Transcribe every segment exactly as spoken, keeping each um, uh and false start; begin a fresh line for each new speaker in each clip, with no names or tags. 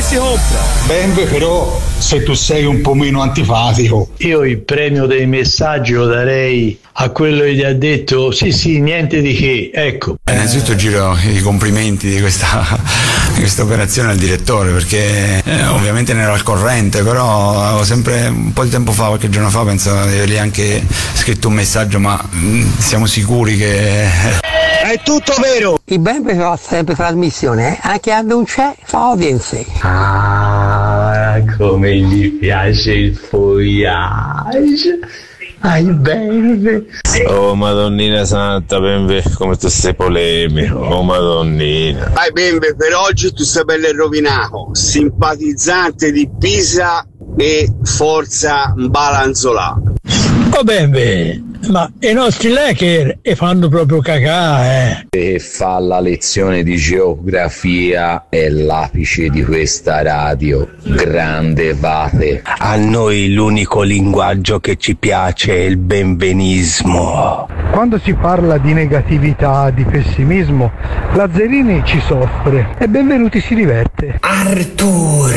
si compra?
Benve, però se tu sei un po' meno antipatico.
Io il premio dei messaggi lo darei a quello che gli ha detto sì sì niente di che, ecco.
Innanzitutto giro i complimenti di questa, di questa operazione al direttore, perché eh, ovviamente ne ero al corrente, però avevo sempre un po' di tempo fa, qualche giorno fa, penso di avergli anche scritto un messaggio, ma mh, siamo sicuri che
è tutto vero.
Il Benve fa sempre trasmissione, eh? Anche a non c'è fa audience.
Ah, come gli piace il fogliage. Ai Benve.
Oh Madonnina Santa, Benve, come tu sei polemico. Oh Madonnina.
Ai Benve, per oggi tu sei bello rovinato. Simpatizzante di Pisa e Forza Balanzolà.
Oh Benve, ma i nostri Laker e fanno proprio cacà, eh.
Che fa la lezione di geografia è l'apice di questa radio. Grande Vate.
A noi l'unico linguaggio che ci piace è il benvenismo.
Quando si parla di negatività, di pessimismo, Lazzarini ci soffre e Benvenuti si diverte.
Arthur,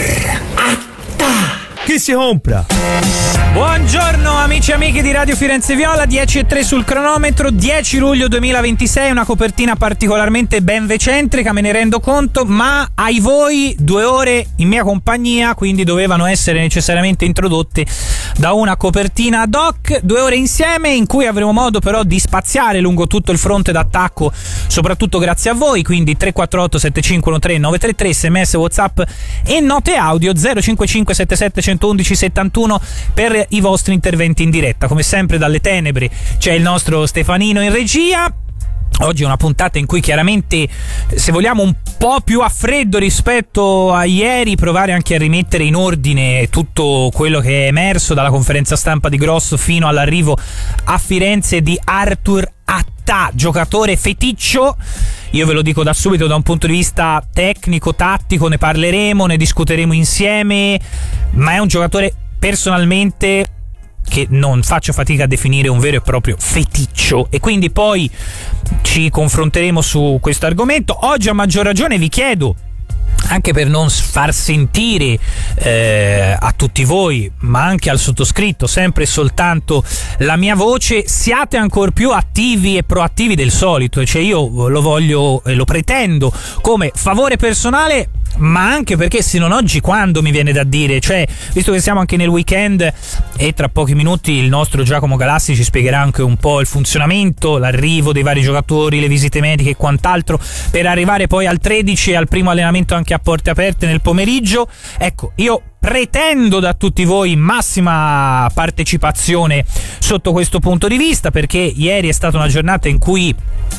atta! Chi si compra? Buongiorno amici e amiche di Radio Firenze Viola, dieci e tre sul cronometro, dieci luglio duemilaventisei, una copertina particolarmente benvecentrica, me ne rendo conto, ma ai voi due ore in mia compagnia, quindi dovevano essere necessariamente introdotte da una copertina ad hoc, due ore insieme in cui avremo modo però di spaziare lungo tutto il fronte d'attacco, soprattutto grazie a voi, quindi tre quattro otto sette cinque uno tre nove tre tre, sms, whatsapp e note audio zero cinque cinque sette sette uno uno uno settantuno per i vostri interventi in diretta. Come sempre dalle tenebre c'è il nostro Stefanino in regia. Oggi è una puntata in cui chiaramente, se vogliamo, un po' più a freddo rispetto a ieri, provare anche a rimettere in ordine tutto quello che è emerso dalla conferenza stampa di Grosso fino all'arrivo a Firenze di Arthur Atta, giocatore feticcio. Io ve lo dico da subito, da un punto di vista tecnico, tattico, ne parleremo, ne discuteremo insieme, ma è un giocatore personalmente che non faccio fatica a definire un vero e proprio feticcio, e quindi poi ci confronteremo su questo argomento. Oggi a maggior ragione vi chiedo, anche per non far sentire eh, a tutti voi, ma anche al sottoscritto, sempre e soltanto la mia voce, siate ancora più attivi e proattivi del solito. Cioè io lo voglio e lo pretendo come favore personale, ma anche perché se non oggi quando, mi viene da dire, cioè visto che siamo anche nel weekend e tra pochi minuti il nostro Giacomo Galassi ci spiegherà anche un po' il funzionamento, l'arrivo dei vari giocatori, le visite mediche e quant'altro, per arrivare poi al tredici e al primo allenamento anche a porte aperte nel pomeriggio. Ecco, io pretendo da tutti voi massima partecipazione sotto questo punto di vista, perché ieri è stata una giornata in cui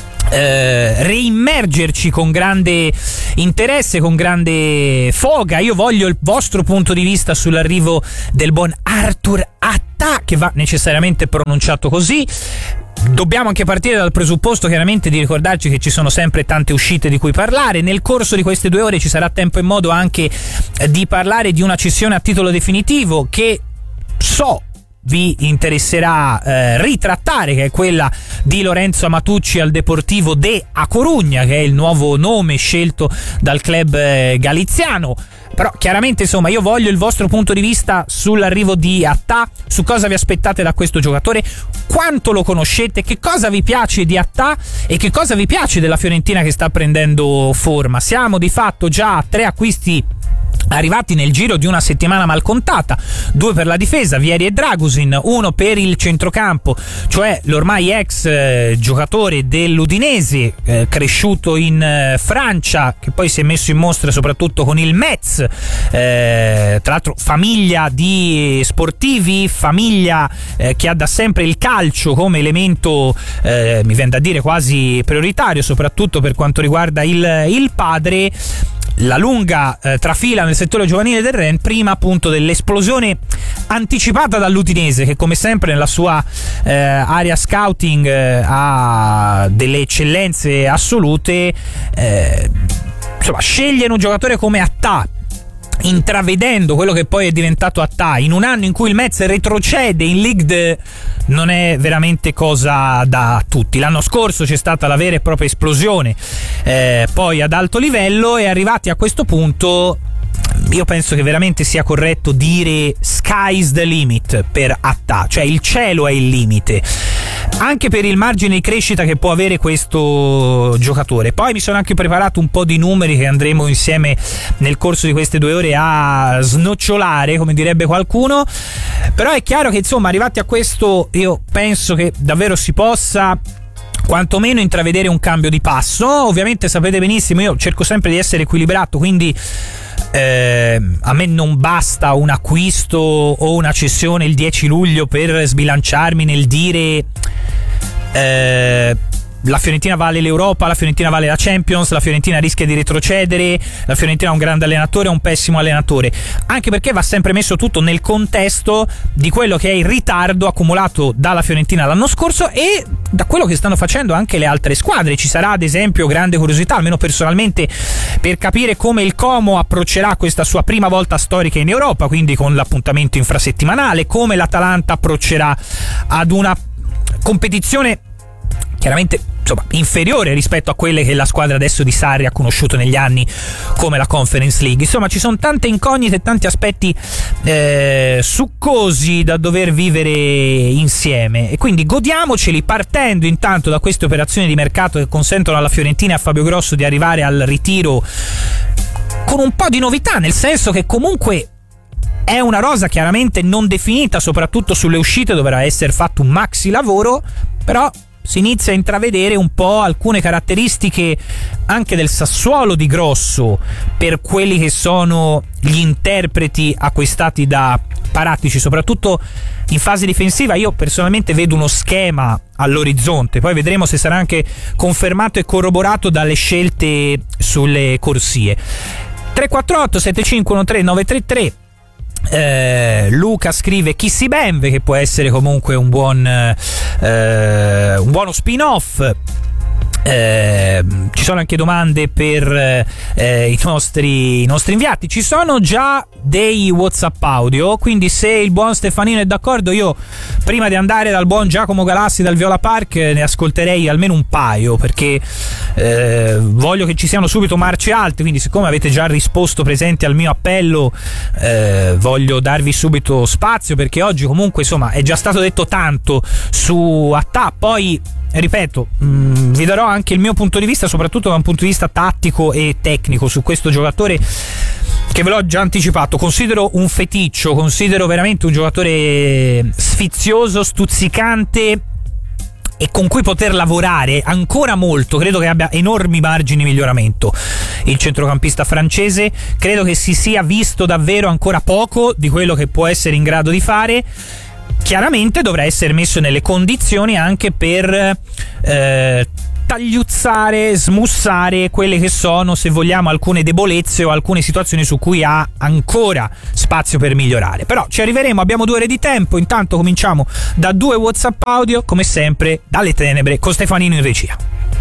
Eh, reimmergerci con grande interesse, con grande foga. Io voglio il vostro punto di vista sull'arrivo del buon Arthur Atta, che va necessariamente pronunciato così. Dobbiamo anche partire dal presupposto chiaramente di ricordarci che ci sono sempre tante uscite di cui parlare. Nel corso di queste due ore ci sarà tempo e modo anche di parlare di una cessione a titolo definitivo che so vi interesserà eh, ritrattare, che è quella di Lorenzo Amatucci al Deportivo de A Corugna, che è il nuovo nome scelto dal club eh, galiziano. Però chiaramente insomma io voglio il vostro punto di vista sull'arrivo di Atta, su cosa vi aspettate da questo giocatore, quanto lo conoscete, che cosa vi piace di Atta e che cosa vi piace della Fiorentina che sta prendendo forma. Siamo di fatto già a tre acquisti arrivati nel giro di una settimana mal contata, due per la difesa, Vieri e Dragusin, uno per il centrocampo, cioè l'ormai ex eh, giocatore dell'Udinese, eh, cresciuto in eh, Francia, che poi si è messo in mostra soprattutto con il Metz, eh, tra l'altro famiglia di sportivi, famiglia eh, che ha da sempre il calcio come elemento, eh, mi viene da dire quasi prioritario, soprattutto per quanto riguarda il, il padre. La lunga eh, trafila nel settore giovanile del Rennes, prima appunto dell'esplosione anticipata dall'Udinese, che come sempre nella sua eh, area scouting eh, ha delle eccellenze assolute. Eh, insomma, scegliere un giocatore come Atta, intravedendo quello che poi è diventato Atta in un anno in cui il Metz retrocede in Ligue due, non è veramente cosa da tutti. L'anno scorso c'è stata la vera e propria esplosione eh, poi ad alto livello, e arrivati a questo punto io penso che veramente sia corretto dire sky's the limit per Attah, cioè il cielo è il limite, anche per il margine di crescita che può avere questo giocatore. Poi mi sono anche preparato un po' di numeri che andremo insieme nel corso di queste due ore a snocciolare, come direbbe qualcuno, però è chiaro che insomma arrivati a questo io penso che davvero si possa quantomeno intravedere un cambio di passo. Ovviamente sapete benissimo, io cerco sempre di essere equilibrato, quindi eh, a me non basta un acquisto o una cessione il dieci luglio per sbilanciarmi nel dire eh, la Fiorentina vale l'Europa, la Fiorentina vale la Champions, la Fiorentina rischia di retrocedere, la Fiorentina ha un grande allenatore, un pessimo allenatore, anche perché va sempre messo tutto nel contesto di quello che è il ritardo accumulato dalla Fiorentina l'anno scorso e da quello che stanno facendo anche le altre squadre. Ci sarà ad esempio grande curiosità, almeno personalmente, per capire come il Como approccerà questa sua prima volta storica in Europa, quindi con l'appuntamento infrasettimanale, come l'Atalanta approccerà ad una competizione chiaramente insomma inferiore rispetto a quelle che la squadra adesso di Sarri ha conosciuto negli anni come la Conference League. Insomma ci sono tante incognite e tanti aspetti eh, succosi da dover vivere insieme e quindi godiamoceli, partendo intanto da queste operazioni di mercato che consentono alla Fiorentina e a Fabio Grosso di arrivare al ritiro con un po' di novità, nel senso che comunque è una rosa chiaramente non definita, soprattutto sulle uscite dovrà essere fatto un maxi lavoro, però si inizia a intravedere un po' alcune caratteristiche anche del Sassuolo di Grosso per quelli che sono gli interpreti acquistati da Paratici, soprattutto in fase difensiva. Io personalmente vedo uno schema all'orizzonte, poi vedremo se sarà anche confermato e corroborato dalle scelte sulle corsie. Tre quattro otto sette cinque uno tre nove tre tre. Eh, Luca scrive Kissy Benve, che può essere comunque un buon eh, un buono spin-off. Eh, ci sono anche domande per eh, i nostri i nostri inviati. Ci sono già dei WhatsApp audio, quindi se il buon Stefanino è d'accordo, io prima di andare dal buon Giacomo Galassi dal Viola Park ne ascolterei almeno un paio, perché eh, voglio che ci siano subito marce alte, quindi siccome avete già risposto presenti al mio appello eh, voglio darvi subito spazio, perché oggi comunque insomma è già stato detto tanto su Attah. Poi ripeto, mh, vi darò anche il mio punto di vista, soprattutto da un punto di vista tattico e tecnico su questo giocatore che ve l'ho già anticipato. Considero un feticcio, considero veramente un giocatore sfizioso, stuzzicante e con cui poter lavorare ancora molto. Credo che abbia enormi margini di miglioramento il centrocampista francese, credo che si sia visto davvero ancora poco di quello che può essere in grado di fare. Chiaramente dovrà essere messo nelle condizioni anche per eh, tagliuzzare, smussare quelle che sono, se vogliamo, alcune debolezze o alcune situazioni su cui ha ancora spazio per migliorare. Però ci arriveremo, abbiamo due ore di tempo. Intanto cominciamo da due WhatsApp audio, come sempre dalle tenebre, con Stefanino in regia.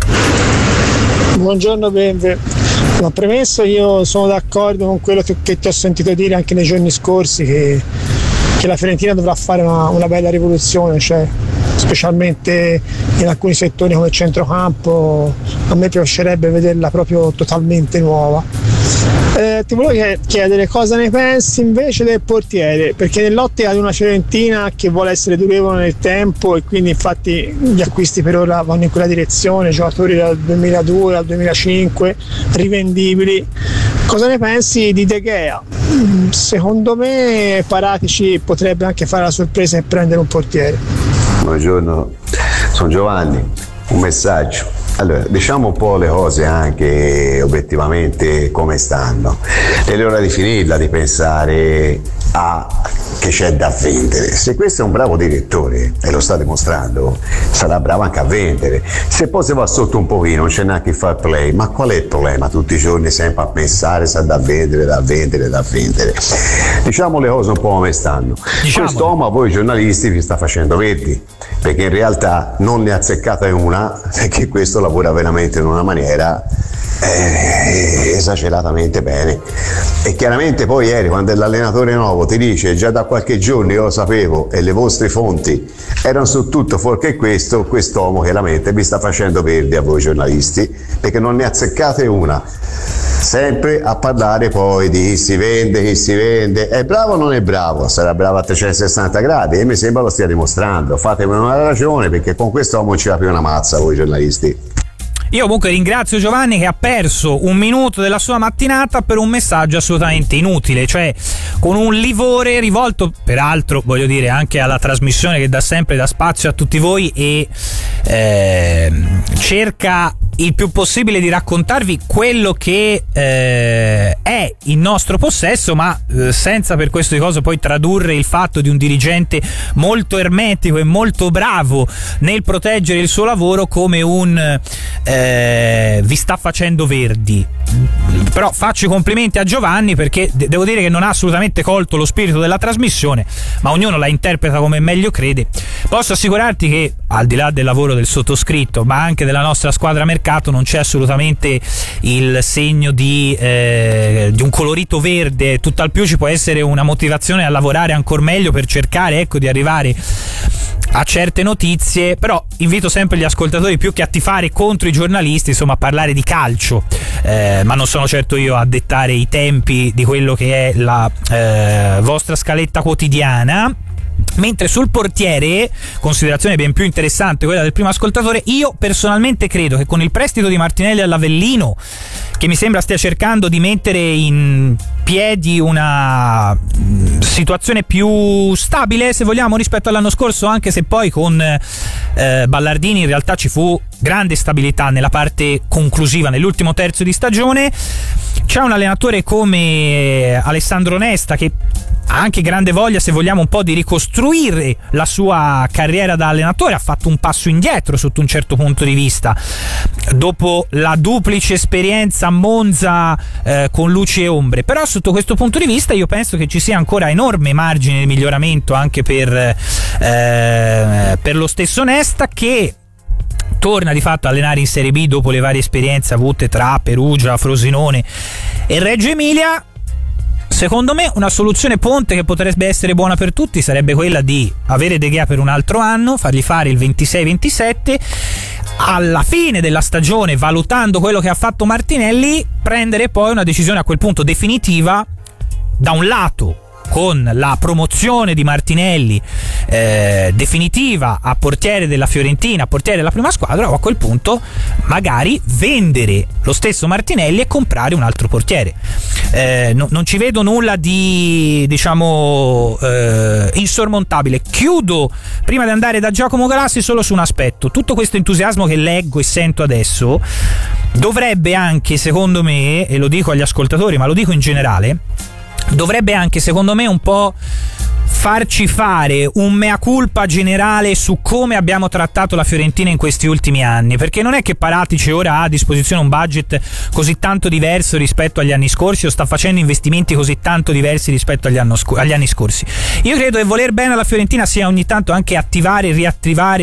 Buongiorno Benve. Ma premesso, io sono d'accordo con quello che, che ti ho sentito dire anche nei giorni scorsi, che che la Fiorentina dovrà fare una, una bella rivoluzione, cioè specialmente in alcuni settori come il centrocampo. A me piacerebbe vederla proprio totalmente nuova. Eh, ti volevo chiedere cosa ne pensi invece del portiere, perché nell'ottica di una Fiorentina che vuole essere durevole nel tempo, e quindi infatti gli acquisti per ora vanno in quella direzione, giocatori dal duemiladue al duemilacinque rivendibili. Cosa ne pensi di De Gea? Secondo me Paratici potrebbe anche fare la sorpresa e prendere un portiere.
Buongiorno, sono Giovanni. Un messaggio. Allora, diciamo un po' le cose anche obiettivamente come stanno. È l'ora di finirla di pensare a che c'è da vendere. Se questo è un bravo direttore e lo sta dimostrando, sarà bravo anche a vendere. Se poi si va sotto un pochino, non c'è neanche il far play, ma qual è il problema? Tutti i giorni sempre a pensare se da vendere, da vendere, da vendere. Diciamo le cose un po' come stanno. Diciamo. Quest'uomo a voi giornalisti vi sta facendo verdi, perché in realtà non ne ha azzeccata una, perché questo lavora veramente in una maniera eh, esageratamente bene. E chiaramente poi ieri, quando l'allenatore nuovo ti dice già da qualche giorno io lo sapevo e le vostre fonti erano su tutto fuorché questo, quest'uomo chiaramente vi sta facendo perdere a voi giornalisti, perché non ne azzeccate una. Sempre a parlare poi di chi si vende, chi si vende, è bravo o non è bravo? Sarà bravo a trecentosessanta gradi e mi sembra lo stia dimostrando. Fatemi una ragione, perché con quest'uomo non ci va più una mazza voi giornalisti.
Io comunque ringrazio Giovanni che ha perso un minuto della sua mattinata per un messaggio assolutamente inutile, cioè con un livore rivolto peraltro, voglio dire, anche alla trasmissione che da sempre dà spazio a tutti voi e eh, cerca il più possibile di raccontarvi quello che eh, è in nostro possesso, ma eh, senza per questo di cosa poi tradurre il fatto di un dirigente molto ermetico e molto bravo nel proteggere il suo lavoro come un eh, vi sta facendo verdi. Però faccio i complimenti a Giovanni, perché de- devo dire che non ha assolutamente colto lo spirito della trasmissione, ma ognuno la interpreta come meglio crede. Posso assicurarti che al di là del lavoro del sottoscritto, ma anche della nostra squadra mercato, non c'è assolutamente il segno di, eh, di un colorito verde, tutt'al più ci può essere una motivazione a lavorare ancora meglio per cercare, ecco, di arrivare a certe notizie. Però invito sempre gli ascoltatori, più che a tifare contro i giornalisti, insomma a parlare di calcio, eh, ma non sono certo io a dettare i tempi di quello che è la eh, vostra scaletta quotidiana. Mentre sul portiere, considerazione ben più interessante quella del primo ascoltatore, io personalmente credo che con il prestito di Martinelli all'Avellino, che mi sembra stia cercando di mettere in piedi una situazione più stabile, se vogliamo, rispetto all'anno scorso, anche se poi con eh, Ballardini in realtà ci fu grande stabilità nella parte conclusiva, nell'ultimo terzo di stagione. C'è un allenatore come Alessandro Nesta che ha anche grande voglia, se vogliamo, un po' di ricostruire la sua carriera da allenatore. Ha fatto un passo indietro sotto un certo punto di vista dopo la duplice esperienza a Monza eh, con luci e ombre, però sotto questo punto di vista io penso che ci sia ancora enorme margine di miglioramento anche per, eh, per lo stesso Nesta, che torna di fatto a allenare in Serie B dopo le varie esperienze avute tra Perugia, Frosinone e Reggio Emilia. Secondo me una soluzione ponte che potrebbe essere buona per tutti sarebbe quella di avere De Gea per un altro anno, fargli fare il ventisei ventisette, alla fine della stagione, valutando quello che ha fatto Martinelli, prendere poi una decisione a quel punto definitiva, da un lato con la promozione di Martinelli eh, definitiva a portiere della Fiorentina, a portiere della prima squadra, o a quel punto magari vendere lo stesso Martinelli e comprare un altro portiere. Eh, no, non ci vedo nulla di, diciamo, eh, insormontabile. Chiudo prima di andare da Giacomo Galassi solo su un aspetto: tutto questo entusiasmo che leggo e sento adesso dovrebbe anche, secondo me, e lo dico agli ascoltatori ma lo dico in generale, dovrebbe anche, secondo me, un po' farci fare un mea culpa generale su come abbiamo trattato la Fiorentina in questi ultimi anni, perché non è che Paratici ora ha a disposizione un budget così tanto diverso rispetto agli anni scorsi o sta facendo investimenti così tanto diversi rispetto agli, anno sc- agli anni scorsi. Io credo che voler bene alla Fiorentina sia ogni tanto anche attivare e riattivare